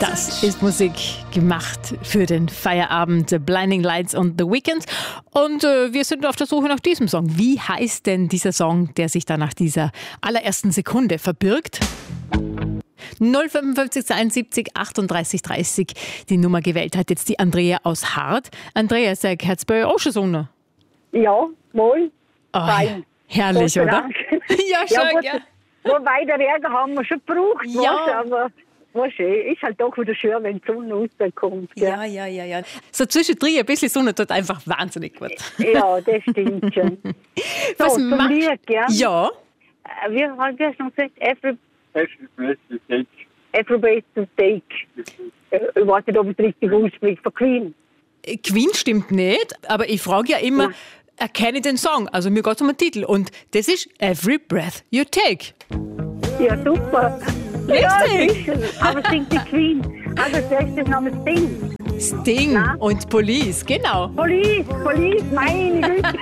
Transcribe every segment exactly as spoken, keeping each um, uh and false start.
Das ist Musik gemacht für den Feierabend, Blinding Lights und The Weeknd. Und äh, wir sind auf der Suche nach diesem Song. Wie heißt denn dieser Song, der sich da nach dieser allerersten Sekunde verbirgt? null fünfundfünfzig zweiundsiebzig achtunddreißig dreißig. Die Nummer gewählt hat jetzt die Andrea aus Hart. Andrea, sag, hat's bei euch auch schon gesungen? Ja, wohl. Oh, Fein. herrlich, Gott sei oder? Dank. Ja, schon, gut, ja. So weiter Ärger haben wir schon gebraucht, Ja. weißt, aber weißt, ist halt doch wieder schön, wenn die Sonne rauskommt. Gell? Ja, ja, ja, ja. So zwischendrin ein bisschen Sonne tut einfach wahnsinnig gut. Ja, das stimmt schon. Was so, zum macht... Lied, ja. Ja. Äh, Wie hat das noch gesagt? Every, Every breath you take. every breath to take. Äh, Ich weiß nicht, ob ich es richtig ausspreche. Von Queen. Queen stimmt nicht, aber ich frage ja immer, Ja. erkenne ich den Song? Also mir geht es um den Titel und das ist Every Breath You Take. Ja, super. Ja, Richtig. sicher. Aber singt die Queen. Also, das ist das Name Sting. Sting Na? und Police, genau. Police, Police, meine Güte.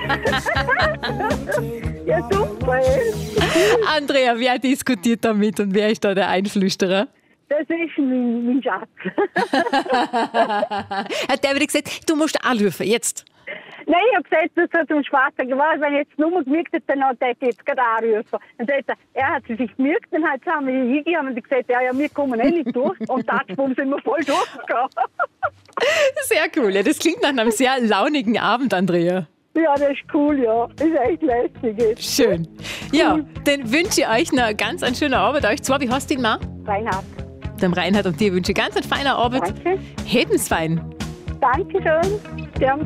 Ja, super. Andrea, wer diskutiert damit und wer ist da der Einflüsterer? Das ist mein, mein Schatz. Hat der wieder gesagt, du musst anrufen, jetzt. Nein, ich habe gesagt, das hat zum Spaß gesagt, wenn ich jetzt die Nummer gemerkt hätte, dann hat er jetzt gerade anrufen. Dann sagt er, er hat sie sich gemerkt, dann hat haben wir hingegeben und gesagt, ja, ja, wir kommen eh nicht durch. Und tatsächlich sind wir voll durchgegangen. Sehr cool, ja, das klingt nach einem sehr launigen Abend, Andrea. Ja, das ist cool, ja. Das ist echt lästig. Jetzt. Schön. Ja, dann wünsche ich euch noch ganz eine schöne Arbeit. Euch zwei, wie heißt du ihn mal? Reinhard. Dem Reinhard und dir wünsche ich ganz eine feine Arbeit. Danke. Hebensfein. Dankeschön. Sie haben